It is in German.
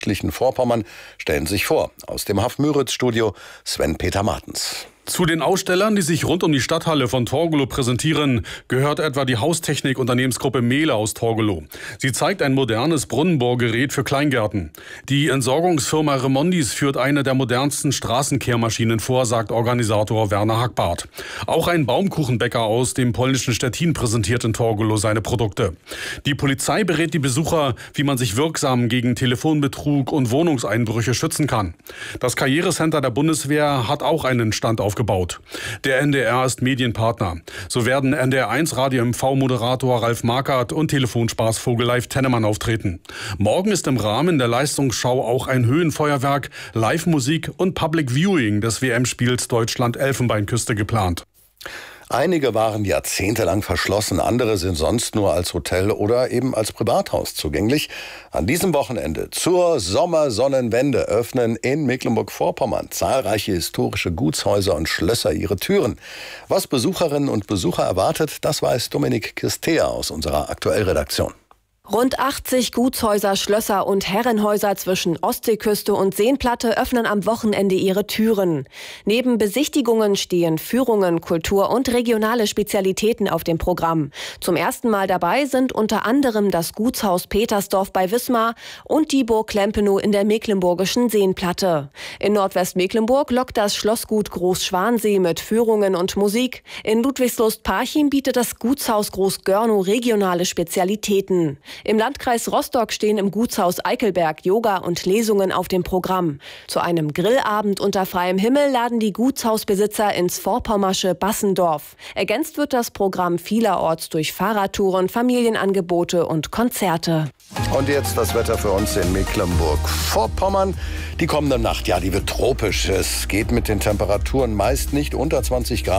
südlichen Vorpommern stellen sich vor. Aus dem Haff-Müritz-Studio Sven-Peter Martens. Zu den Ausstellern, die sich rund um die Stadthalle von Torgelow präsentieren, gehört etwa die Haustechnik-Unternehmensgruppe Mehle aus Torgelow. Sie zeigt ein modernes Brunnenbohrgerät für Kleingärten. Die Entsorgungsfirma Remondis führt eine der modernsten Straßenkehrmaschinen vor, sagt Organisator Werner Hackbart. Auch ein Baumkuchenbäcker aus dem polnischen Stettin präsentiert in Torgelow seine Produkte. Die Polizei berät die Besucher, wie man sich wirksam gegen Telefonbetrug und Wohnungseinbrüche schützen kann. Das Karrierecenter der Bundeswehr hat auch einen Stand aufgebaut. Der NDR ist Medienpartner. So werden NDR1 Radio MV-Moderator Ralf Markert und Telefonspaßvogel Leif Tennemann auftreten. Morgen ist im Rahmen der Leistungsschau auch ein Höhenfeuerwerk, Live-Musik und Public Viewing des WM-Spiels Deutschland-Elfenbeinküste geplant. Einige waren jahrzehntelang verschlossen, andere sind sonst nur als Hotel oder eben als Privathaus zugänglich. An diesem Wochenende zur Sommersonnenwende öffnen in Mecklenburg-Vorpommern zahlreiche historische Gutshäuser und Schlösser ihre Türen. Was Besucherinnen und Besucher erwartet, das weiß Dominik Kistea aus unserer Aktuellredaktion. Rund 80 Gutshäuser, Schlösser und Herrenhäuser zwischen Ostseeküste und Seenplatte öffnen am Wochenende ihre Türen. Neben Besichtigungen stehen Führungen, Kultur und regionale Spezialitäten auf dem Programm. Zum ersten Mal dabei sind unter anderem das Gutshaus Petersdorf bei Wismar und die Burg Lempenow in der mecklenburgischen Seenplatte. In Nordwestmecklenburg lockt das Schlossgut Großschwansee mit Führungen und Musik. In Ludwigslust-Parchim bietet das Gutshaus Großgörnow regionale Spezialitäten. Im Landkreis Rostock stehen im Gutshaus Eickelberg Yoga und Lesungen auf dem Programm. Zu einem Grillabend unter freiem Himmel laden die Gutshausbesitzer ins vorpommersche Bassendorf. Ergänzt wird das Programm vielerorts durch Fahrradtouren, Familienangebote und Konzerte. Und jetzt das Wetter für uns in Mecklenburg-Vorpommern. Die kommende Nacht, ja, die wird tropisch. Es geht mit den Temperaturen meist nicht unter 20 Grad.